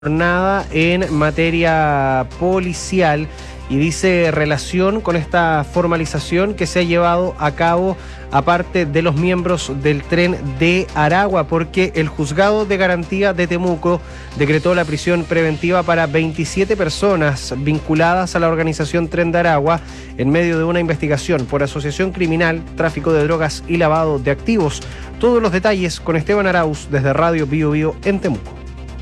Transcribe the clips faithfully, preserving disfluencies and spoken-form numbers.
Jornada en materia policial y dice relación con esta formalización que se ha llevado a cabo aparte de los miembros del Tren de Aragua, porque el Juzgado de Garantía de Temuco decretó la prisión preventiva para veintisiete personas vinculadas a la organización Tren de Aragua en medio de una investigación por asociación criminal, tráfico de drogas y lavado de activos. Todos los detalles con Esteban Arauz desde Radio Bío Bío en Temuco.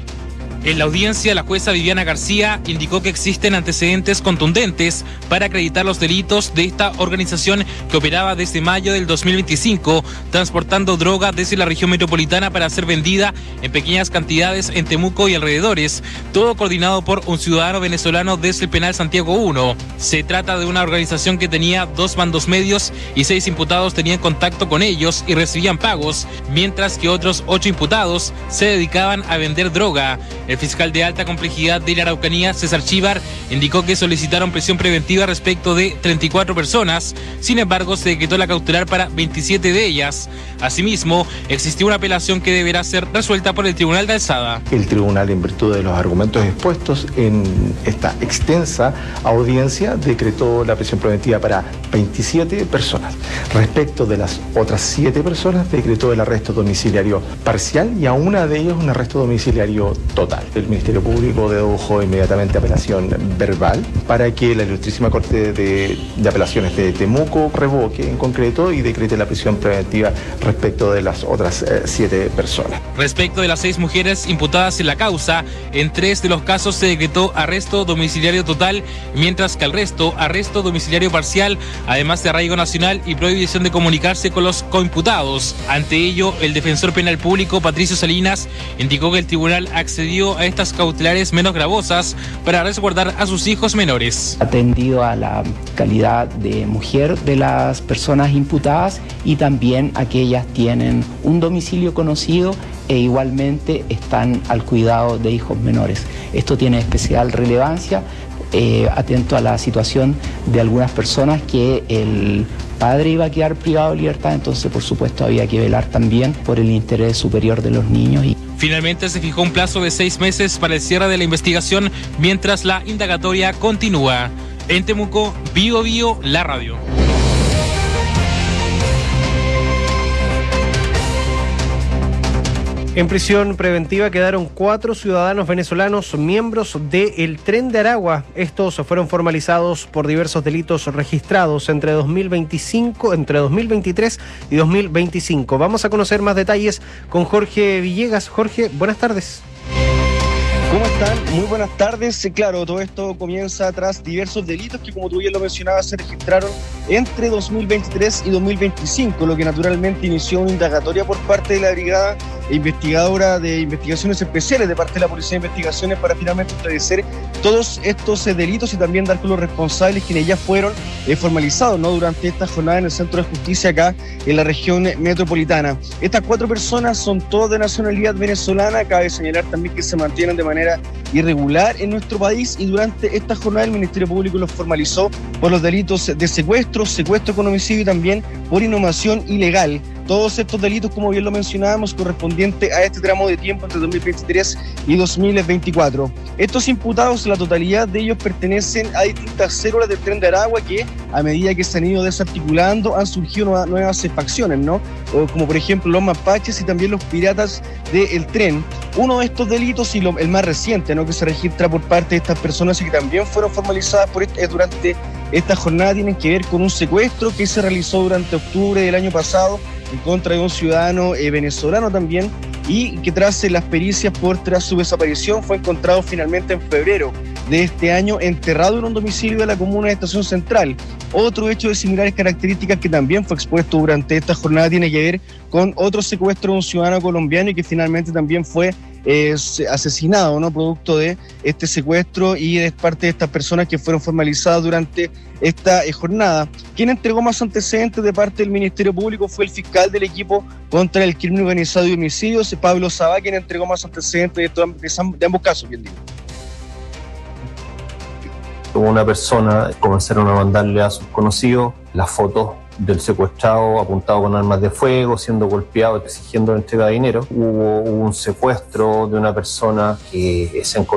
En la audiencia, la jueza Viviana García indicó que existen antecedentes contundentes para acreditar los delitos de esta organización que operaba desde mayo del dos mil veinticinco, transportando droga desde la región metropolitana para ser vendida en pequeñas cantidades en Temuco y alrededores, todo coordinado por un ciudadano venezolano desde el penal Santiago uno. Se trata de una organización que tenía dos mandos medios y seis imputados tenían contacto con ellos y recibían pagos, mientras que otros ocho imputados se dedicaban a vender droga. El fiscal de alta complejidad de la Araucanía, César Chívar, indicó que solicitaron prisión preventiva respecto de treinta y cuatro personas, sin embargo se decretó la cautelar para veintisiete de ellas. Asimismo, existió una apelación que deberá ser resuelta por el Tribunal de Alzada. El tribunal, en virtud de los argumentos expuestos en esta extensa audiencia, decretó la prisión preventiva para veintisiete personas. Respecto de las otras siete personas, decretó el arresto domiciliario parcial y a una de ellas un arresto domiciliario total. El Ministerio Público dedujo inmediatamente apelación verbal para que la Ilustrísima Corte de, de Apelaciones de Temuco revoque en concreto y decrete la prisión preventiva respecto de las otras eh, siete personas. Respecto de las seis mujeres imputadas en la causa, en tres de los casos se decretó arresto domiciliario total, mientras que al resto, arresto domiciliario parcial, además de arraigo nacional y prohibición de comunicarse con los coimputados. Ante ello, el defensor penal público, Patricio Salinas, indicó que el tribunal accedió a estas cautelares menos gravosas para resguardar a sus hijos menores. Atendido a la calidad de mujer de las personas imputadas y también a que ellas tienen un domicilio conocido e igualmente están al cuidado de hijos menores. Esto tiene especial relevancia, eh, atento a la situación de algunas personas que el padre iba a quedar privado de libertad, entonces por supuesto había que velar también por el interés superior de los niños. Y finalmente se fijó un plazo de seis meses para el cierre de la investigación mientras la indagatoria continúa. En Temuco, Bío Bío, la radio. En prisión preventiva quedaron cuatro ciudadanos venezolanos miembros del Tren de Aragua. Estos fueron formalizados por diversos delitos registrados entre dos mil veinticinco, entre dos mil veintitrés y dos mil veinticinco. Vamos a conocer más detalles con Jorge Villegas. Jorge, buenas tardes. ¿Cómo están? Muy buenas tardes. Claro, todo esto comienza tras diversos delitos que, como tú bien lo mencionabas, se registraron entre dos mil veintitrés y dos mil veinticinco, lo que naturalmente inició una indagatoria por parte de la Brigada Investigadora de Investigaciones Especiales de parte de la Policía de Investigaciones para finalmente esclarecer todos estos eh, delitos y también dar con los responsables quienes ya fueron eh, formalizados, ¿no?, durante esta jornada en el Centro de Justicia acá en la región metropolitana. Estas cuatro personas son todas de nacionalidad venezolana. Cabe señalar también que se mantienen de manera irregular en nuestro país y durante esta jornada el Ministerio Público los formalizó por los delitos de secuestro, secuestro con homicidio y también por inhumación ilegal. Todos estos delitos, como bien lo mencionábamos, correspondiente a este tramo de tiempo entre dos mil veintitrés y dos mil veinticuatro. Estos imputados, la totalidad de ellos pertenecen a distintas células del Tren de Aragua que, a medida que se han ido desarticulando, han surgido nuevas, nuevas facciones, ¿no? O como por ejemplo los mapaches y también los piratas del tren. Uno de estos delitos, y lo, el más reciente, ¿no?, que se registra por parte de estas personas y que también fueron formalizadas por este, durante esta jornada, tienen que ver con un secuestro que se realizó durante octubre del año pasado en contra de un ciudadano eh, venezolano también, y que tras eh, las pericias por tras su desaparición fue encontrado finalmente en febrero de este año enterrado en un domicilio de la comuna de Estación Central. Otro hecho de similares características que también fue expuesto durante esta jornada tiene que ver con otro secuestro de un ciudadano colombiano y que finalmente también fue eh, asesinado, ¿no?, producto de este secuestro y de parte de estas personas que fueron formalizadas durante esta eh, jornada. Quien entregó más antecedentes de parte del Ministerio Público fue el fiscal del equipo contra el crimen organizado y homicidios, Pablo Sabá, quien entregó más antecedentes de, todo, de, de ambos casos, bien digo. Una persona comenzaron a mandarle a sus conocidos las fotos del secuestrado apuntado con armas de fuego, siendo golpeado, exigiendo la entrega de dinero. Hubo un secuestro de una persona que se encontró